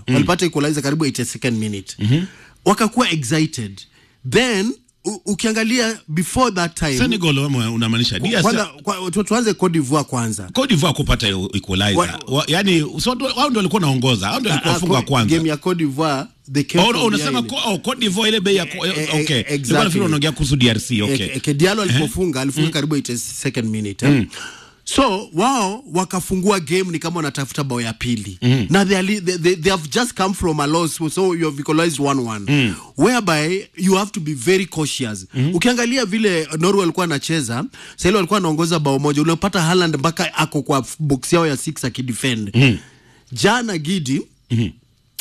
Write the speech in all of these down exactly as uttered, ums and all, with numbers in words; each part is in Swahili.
mm. walipata equalizer karibu eighty-second minute. Mm-hmm. Wakakuwa excited. Then U, ukiangalia before that time Senegal unamaanisha D R C. Kwanza kwa, tuanze Cote d'Ivoire kwanza. Cote d'Ivoire kupata equalizer. Wa, yani so, wao ndio walikuwa naongoza. Hao ndio walikuwa funga kwanza. Game ya Cote d'Ivoire they came oh, unasema oh, Cote d'Ivoire ile bei ya okay. Exactly. Ndio unaongea kuhusu D R C okay. Eke Diallo alipofunga alifunga mm. karibu eighty-second minute. Mm. So wao wakafungua game ni kama wanatafuta bao ya pili. Mm. Na they, are, they, they, they have just come from a loss, so you have equalized one one. Mm. Whereby you have to be very cautious. Mm. Ukiangalia vile Norway walikuwa anacheza, sasa walikuwa wanaongoza bao moja. Unapata Haaland mpaka ako kwa box yao ya six akidefend. Mm. Jana Gidi mm.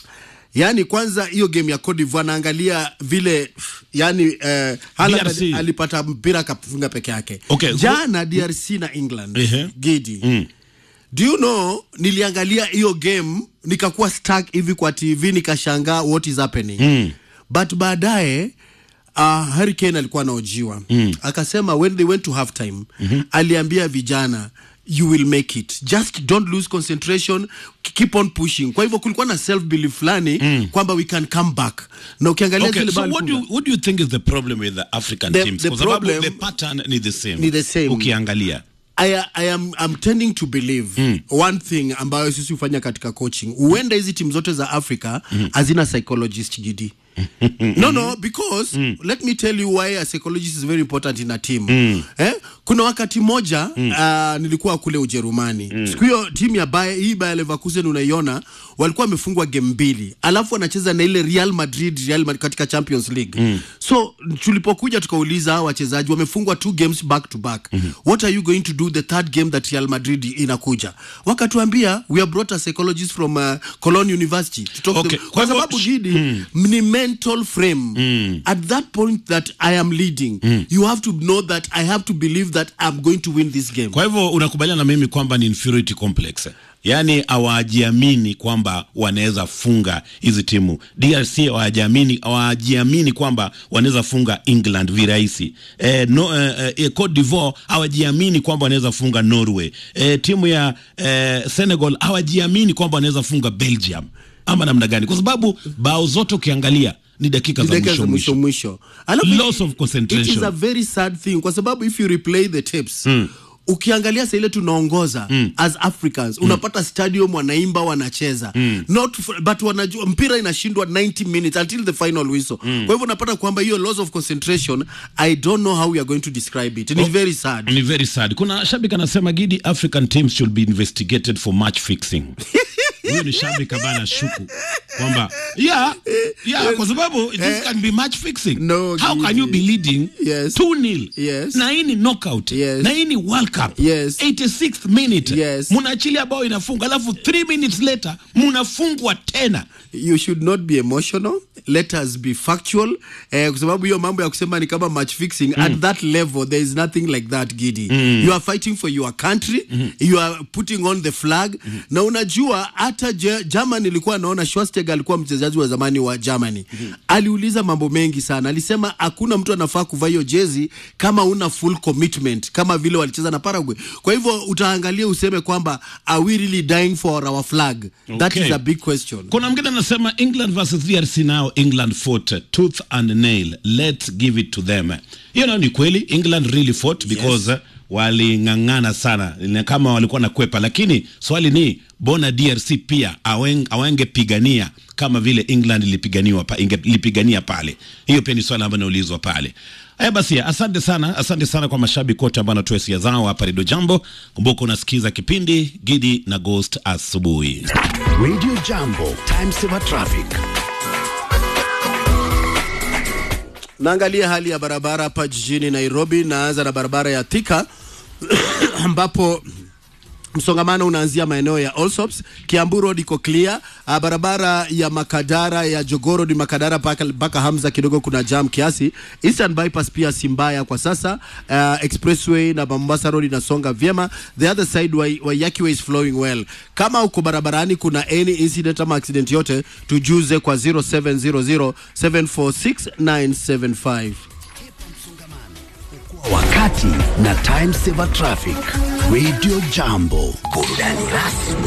Yani kwanza hiyo game ya Cote d'Ivoire naangalia vile yani uh, Haaland alipata mpira akafunga peke yake. Okay. Jana D R C na England. Uh-huh. Gidi. Mm. Do you know niliangalia hiyo game nikakuwa stuck hivi kwa T V nikashangaa what is happening. Mm. But baadaye uh, Harry Kane alikuwa anaojiwa. Mm. Akasema when they went to half time mm-hmm. aliambia vijana you will make it. Just don't lose concentration. Keep on pushing. Kwa hivyo kulikuwa na self belief flani mm. kwamba we can come back. Na ukiangalia okay, zile so what do you, what do you think is the problem with the African the, teams? The problem, the pattern is the same. Ni the same. Ukiangalia. I, I am I'm tending to believe mm. one thing ambayo sisi ufanya katika coaching. Uenda hizi timu zote za Africa mm. hazina psychologist Gidi. no no because mm. let me tell you why a psychologist is very important in a team. Mm. Eh? Kuna wakati moja mm. uh, nilikuwa kule Ujerumani. Mm. Siku hiyo timu ya Bayer hii Bayer Leverkusen unaiona walikuwa wamefungwa game mbili. Alafu wanacheza na ile Real Madrid Real Madrid katika Champions League. Mm. So tulipokuja tukauliza hao wachezaji wamefungwa two games back to back. Mm-hmm. What are you going to do the third game that Real Madrid inakuja? Wakatuambia we have brought a psychologist from uh, Cologne University to talk okay. to them. Kwa sababu Gidi mm. ni mental frame. Mm. At that point that I am leading, mm. you have to know that I have to believe that I'm going to win this game. Kwa hivyo unakubaliana na mimi kwamba ni inferiority complex. Yani hawajiamini kwamba wanaweza funga hizi timu. D R C hawajiamini hawajiamini kwamba wanaweza funga England virahisi. Eh, no, eh, eh, Cote d'Ivoire hawajiamini kwamba wanaweza funga Norway. Eh, timu ya eh, Senegal hawajiamini kwamba wanaweza funga Belgium. Ama namna gani? Kwa sababu bao zote ukiangalia ni dakika za mwisho mwisho. mwisho. Loss of concentration. It is a very sad thing kwa sababu if you replay the tapes mm. ukiangalia sasa ile tunaongoza mm. as Africans mm. unapata stadium wanaimba wanacheza mm. not but wanajua mpira inashindwa ninety minutes until the final whistle. Mm. Kwa hivyo unapata kwamba hiyo loss of concentration I don't know how we are going to describe it. It is oh, very sad. Ni very sad. Kuna shabiki anasema Gidi African teams should be investigated for match fixing. Huyu ni shabiki bana shuku kwamba yeah yeah kwa sababu this can be match fixing. No, how can you be leading yes. two nil yes. na hii ni knockout yes. na hii ni World Cup yes. eighty-sixth minute yes. munaachilia bao inafunga alafu three minutes later munafungwa tena. You should not be emotional, let us be factual. Eh, kwa sababu hiyo mambo ya kusema ni kama match fixing mm. at that level there is nothing like that Gidi. Mm. You are fighting for your country, mm. you are putting on the flag. Mm. Na unajua hata Germany ilikuwa naona Schwarzenegger alikuwa mchezaji wa zamani wa Germany. Mm. Aliuliza mambo mengi sana. Alisema hakuna mtu anafaa kuvaa hiyo jezi kama una full commitment kama vile walicheza na Paraguay. Kwa hivyo utaangalia useme kwamba are we really dying for our flag? Okay. That is a big question. Kuna mgeni anasema England versus D R C now England fought tooth and nail. Let's give it to them. You know ni kweli England really fought because yes. walingangana sana kama walikuwa na kwepa, lakini swali ni bona D R C pia awenge pigania kama vile England ilipiganiwa pa ilipigania pale. Hiyo pia ni swali ambalo naulizwa pale. Haya basi, asante sana, asante sana kwa mashabiki wote ambao wanatoa hisia zao hapa Radio Jambo. Kumbuka unasikiza kipindi Gidi na Ghost asubuhi. Radio Jambo, time saver traffic. Naangalia hali ya barabara hapa jijini Nairobi. Naanza na barabara ya Thika ambapo msongamano unaanzia maeneo ya Allsops. Kiambu Road iko clear. A, barabara ya Makadara ya Jogoro di Makadara paka, paka Hamza kidogo kuna jam kiasi. Eastern Bypass pia simbaya kwa sasa. Uh, Expressway na Mombasa Road inasonga vyema. The other side wa, wa Yaki Way is flowing well. Kama uko barabarani kuna any incident ama accident yote, tujuze kwa zero seven zero zero seven four six nine seven five. Wakati na time saver traffic. Radio Jambo, burudani rasmi.